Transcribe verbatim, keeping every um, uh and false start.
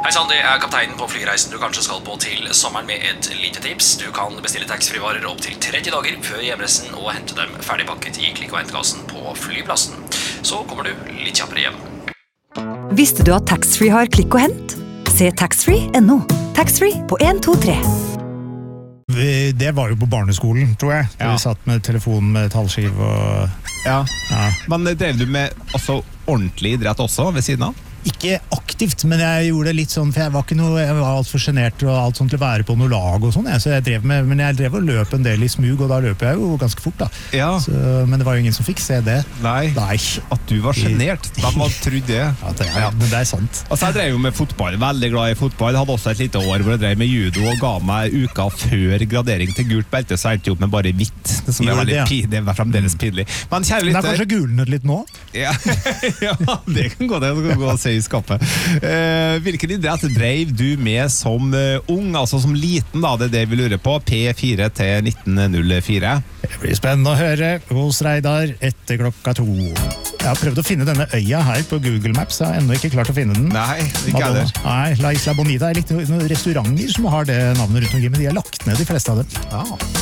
Hei sann, det er kapteinen på flyreisen du kanskje skal på til sommeren med et lite tips. Du kan bestille taxfree-varer opp til tretti dager før hjemreisen og hente dem ferdigpakket i klikk- og hentkassen på flyplassen. Så kommer du litt kjappere hjem. Visste du at taxfree har klikk og hent? Se taxfree punktum no. Taxfree på en to tre. Det var jo på barneskolen, tror jeg. Ja. Vi satt med telefonen med tallskiv og... Ja. Ja. Men drev du med også ordentlig idrett også ved siden av? Ikke aktivt, men jeg gjorde det litt sånn, for jeg var ikke noe, jeg var alt for genert og alt sånt til å være på noe lag og sånn, jeg, så jeg drev med, men jeg drev og løp en del i smug, og da løp jeg jo ganske fort da. Ja. Så, men det var jo ingen som fikk se det. Nei, Nei. At du var genert. De hadde trodd det. Ja, det er, Ja. men det er sant. Altså, jeg drev jo med fotball, veldig glad i fotball. Jeg hadde også et lite år hvor jeg drev med judo og ga meg uka før gradering til gult belte, så jeg endte opp med bare hvitt, som er Jo, veldig det, ja. pinlig, det er fremdeles pinlig. Men kjære Men det er lytter... kanskje gulnet litt nå? Ja, ja, det kan gå, det kan gå å se i skapet. Eh, hvilken idrett drev du med som uh, ung, altså som liten da, det er det vi lurer på, P fire til nitten null fire. Det blir spennende å høre hos Reidar etter klokka to. Jeg har prøvd å finne denne øya her på Google Maps, jeg har ennå ikke klart å finne den. Nei, ikke Madonna. heller. Nei, La Isla Bonita er litt noen restauranter som har det navnet rundt omkring, men de har lagt ned de fleste av dem. Ja.